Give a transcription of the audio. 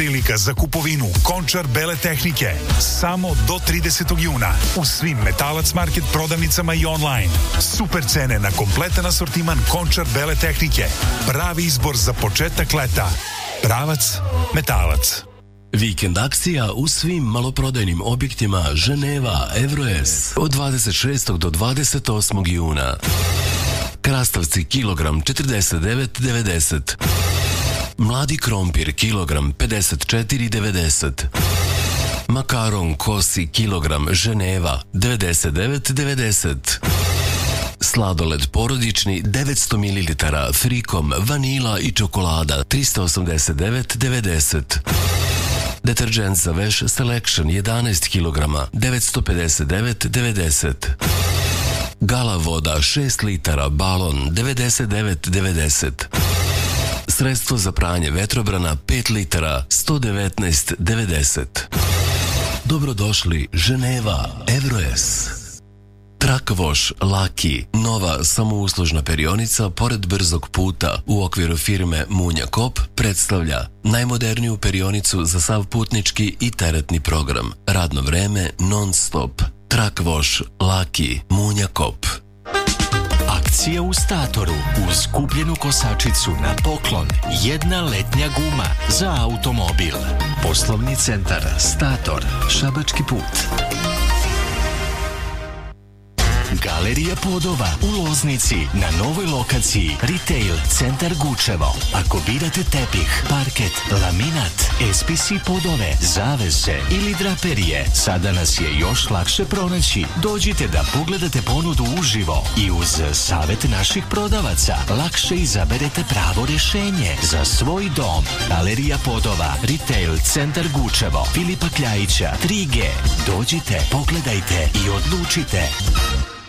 Prilika za kupovinu Končar bele tehnike samo do 30. juna u svim Metalac Market prodavnicama i online. Super cene na kompletan asortiman Končar bele tehnike. Pravi izbor za početak leta. Pravac Metalac. Vikend akcija u svim maloprodajnim objektima Ženeva, Evroes od 26. do 28. juna. Krastavci kilogram 49,90. Mladi krompir kilogram 54,90. Makaron kosi kilogram Ženeva 99,90. Sladoled porodični 900 ml frikom, vanila i čokolada 389,90. Deterđent za veš Selection 11 kg 959,90. Gala voda 6 litara balon 99,90. Sredstvo za pranje vetrobrana 5 litara 119,90. Dobrodošli Ženeva, Evroes. Truck Wash Laki, nova samouslužna perionica pored brzog puta u okviru firme Munja Kop, predstavlja najmoderniju perionicu za sav putnički i teretni program. Radno vreme non stop. Truck Wash Laki, Munja Kop. Akcija u Statoru. Uz kupljenu kosačicu na poklon jedna letnja guma za automobil. Poslovni centar Stator, Šabački put. Galerija Podova u Loznici na novoj lokaciji Retail Centar Gučevo. Ako birate tepih, parket, laminat, SPC podove, zavese ili draperije, sada nas je još lakše pronaći. Dođite da pogledate ponudu uživo i uz savjet naših prodavaca lakše izaberete pravo rješenje za svoj dom. Galerija Podova, Retail Centar Gučevo, Filipa Kljajića, 3G. Dođite, pogledajte i odlučite.